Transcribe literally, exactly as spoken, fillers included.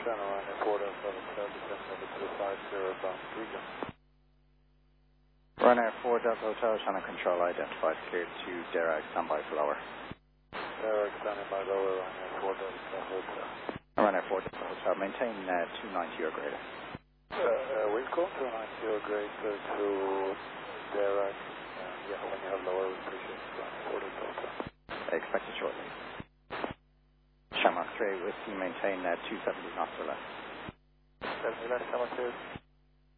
Channel Ryanair four Delta Hotel, descent number two five zero, bound Riga. Ryanair four Delta Hotel, channel control identified, cleared to Derag, standby for lower. Derag, standing by lower, Ryanair four Delta Hotel. Ryanair four Delta Hotel, maintain uh, two ninety or greater. Uh, uh, we've gone to ninety or greater to Derag, and yeah, when you have lower, we appreciate it, Ryanair four Delta Hotel. Expected shortly. Shamrock three, whiskey, maintain uh, two seventy knots or less. seventy less, Shamrock two.